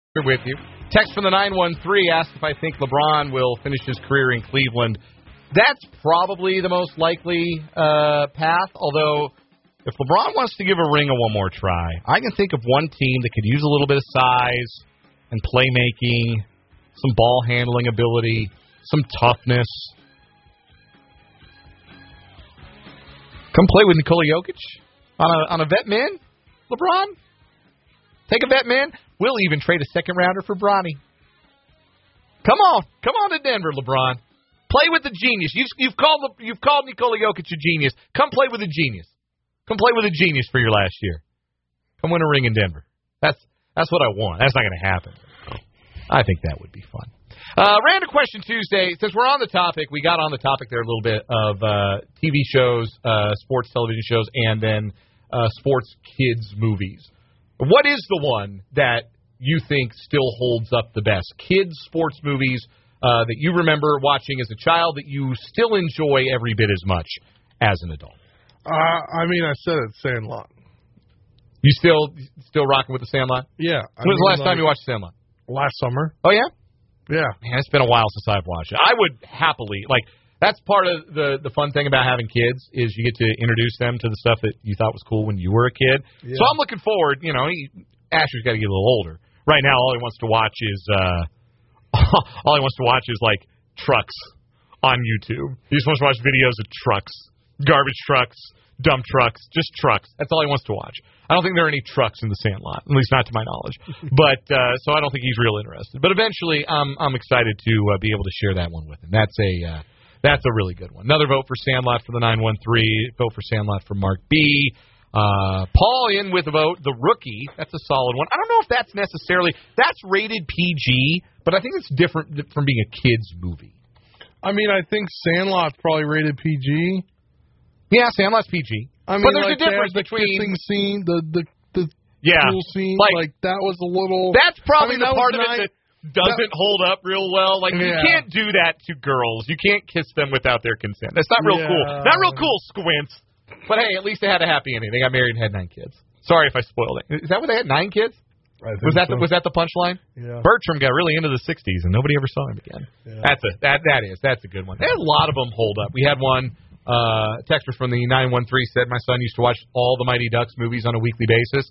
With you. Text from the 913 asked if I think LeBron will finish his career in Cleveland. That's probably the most likely path, although if LeBron wants to give a ring one more try, I can think of one team that could use a little bit of size and playmaking, some ball handling ability, some toughness. Come play with Nikola Jokic on a vet min, LeBron. Take a vet min. We'll even trade a second-rounder for Bronny. Come on to Denver, LeBron. Play with the genius. You've called Nikola Jokic a genius. Come play with a genius. Come play with a genius for your last year. Come win a ring in Denver. That's what I want. That's not going to happen. I think that would be fun. Random Question Tuesday. Since we're on the topic, we got on the topic there a little bit of TV shows, sports television shows, and then sports kids movies. What is the one that you think still holds up the best? Kids sports movies that you remember watching as a child that you still enjoy every bit as much as an adult? I said it, Sandlot. You still rocking with the Sandlot? Yeah. When was the last time you watched Sandlot? Last summer. Oh, yeah? Yeah. Man, it's been a while since I've watched it. I would happily, that's part of the fun thing about having kids is you get to introduce them to the stuff that you thought was cool when you were a kid. Yeah. So I'm looking forward. Asher's got to get a little older. Right now, all he wants to watch is like trucks on YouTube. He just wants to watch videos of trucks, garbage trucks, dump trucks, just trucks. That's all he wants to watch. I don't think there are any trucks in the Sandlot, at least not to my knowledge. But so I don't think he's real interested. But eventually, I'm excited to be able to share that one with him. That's a really good one. Another vote for Sandlot for the 913. Vote for Sandlot for Mark B. Paul in with a vote. The Rookie. That's a solid one. I don't know if that's rated PG, but I think it's different from being a kid's movie. I think Sandlot's probably rated PG. Yeah, Sandlot's PG. But there's a difference between the scene, the pool scene. That was a little. That's probably the part of it that doesn't hold up real well. You can't do that to girls. You can't kiss them without their consent. That's not real cool. Not real cool, Squints. But hey, at least they had a happy ending. They got married and had 9 kids. Sorry if I spoiled it. Is that what they had, 9 kids? Was that the punchline? Yeah. Bertram got really into the 60s and nobody ever saw him again. Yeah. That's a good one. There's a lot of them hold up. We had one texter from the 913 said my son used to watch all the Mighty Ducks movies on a weekly basis.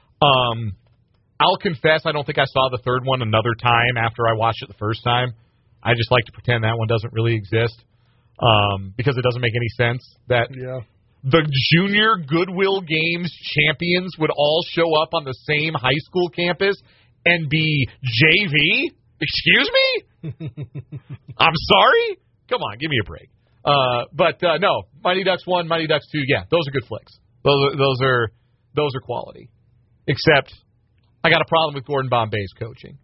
I'll confess, I don't think I saw the third one another time after I watched it the first time. I just like to pretend that one doesn't really exist because it doesn't make any sense that the Junior Goodwill Games champions would all show up on the same high school campus and be JV? Excuse me? I'm sorry? Come on, give me a break. But no, Mighty Ducks 1, Mighty Ducks 2, yeah, those are good flicks. Those are quality. Except I got a problem with Gordon Bombay's coaching.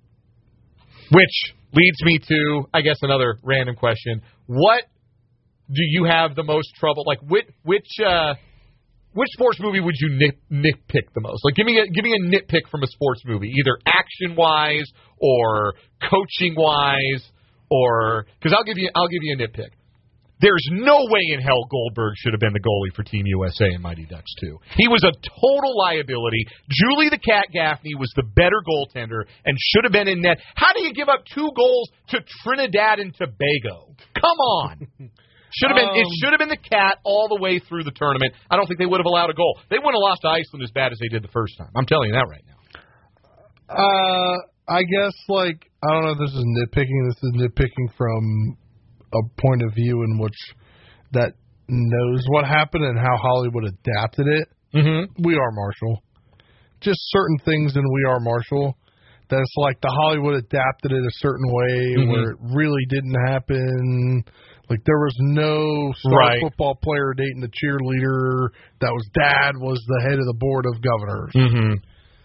Which leads me to, I guess, another random question. What do you have the most trouble? Which sports movie would you nitpick the most? Give me a nitpick from a sports movie, either action-wise or coaching-wise, or because I'll give you a nitpick. There's no way in hell Goldberg should have been the goalie for Team USA in Mighty Ducks 2. He was a total liability. Julie the Cat Gaffney was the better goaltender and should have been in net. How do you give up 2 goals to Trinidad and Tobago? Come on. It should have been the Cat all the way through the tournament. I don't think they would have allowed a goal. They wouldn't have lost to Iceland as bad as they did the first time. I'm telling you that right now. I guess, I don't know if this is nitpicking. This is nitpicking from a point of view in which that knows what happened and how Hollywood adapted it. Mm-hmm. We Are Marshall. Just certain things in We Are Marshall that's the Hollywood adapted it a certain way where it really didn't happen. There was no star football player dating the cheerleader that was dad was the head of the board of governors. Mm-hmm.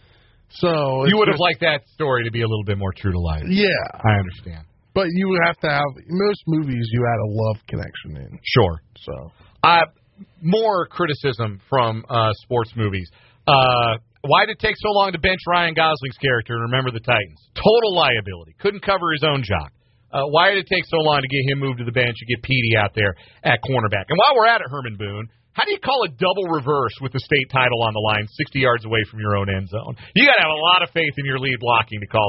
So you would have liked that story to be a little bit more true to life. Yeah. I understand. But you have to have, most movies you add a love connection in. Sure. So more criticism from sports movies. Why did it take so long to bench Ryan Gosling's character in Remember the Titans? Total liability. Couldn't cover his own jock. Why did it take so long to get him moved to the bench and get Petey out there at cornerback? And while we're at it, Herman Boone, how do you call a double reverse with the state title on the line 60 yards away from your own end zone? You got to have a lot of faith in your lead blocking to call